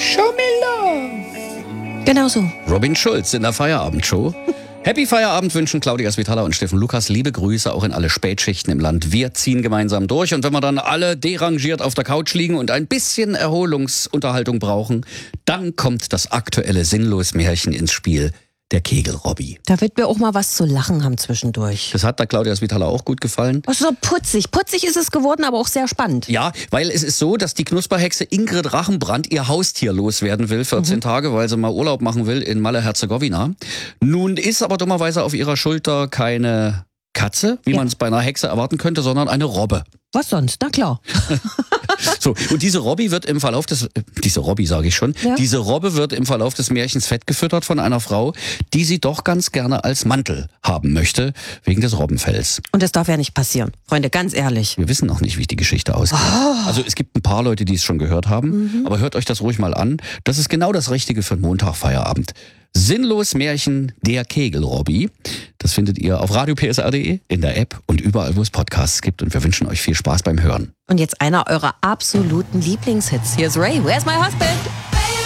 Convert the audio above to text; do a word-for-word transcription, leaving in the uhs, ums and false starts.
Show me love. Genau so. Robin Schulz in der Feierabendshow. Happy Feierabend wünschen Claudia Svitala und Steffen Lukas. Liebe Grüße auch in alle Spätschichten im Land. Wir ziehen gemeinsam durch. Und wenn wir dann alle derangiert auf der Couch liegen und ein bisschen Erholungsunterhaltung brauchen, dann kommt das aktuelle Sinnlos-Märchen ins Spiel. Der Kegel-Robby. Da wird mir auch mal was zu lachen haben zwischendurch. Das hat der Claudia Svitala auch gut gefallen. Ach so putzig. Putzig ist es geworden, aber auch sehr spannend. Ja, weil es ist so, dass die Knusperhexe Ingrid Rachenbrand ihr Haustier loswerden will, vierzehn mhm. Tage, weil sie mal Urlaub machen will in Malle-Herzegowina. Nun ist aber dummerweise auf ihrer Schulter keine Katze, wie ja. man es bei einer Hexe erwarten könnte, sondern eine Robbe. Was sonst? Na klar. So, und diese Robby wird im Verlauf des, äh, diese Robby sage ich schon, ja. diese Robbe wird im Verlauf des Märchens fett gefüttert von einer Frau, die sie doch ganz gerne als Mantel haben möchte, wegen des Robbenfells. Und das darf ja nicht passieren. Freunde, ganz ehrlich. Wir wissen noch nicht, wie die Geschichte ausgeht. Oh. Also es gibt ein paar Leute, die es schon gehört haben, mhm. aber hört euch das ruhig mal an. Das ist genau das Richtige für einen Montagfeierabend. Sinnlos Märchen, der Kegel-Robby. Das findet ihr auf radio p s r punkt d e, in der App und überall, wo es Podcasts gibt. Und wir wünschen euch viel Spaß beim Hören. Und jetzt einer eurer absoluten Lieblingshits. Here's Ray, Where's My Husband?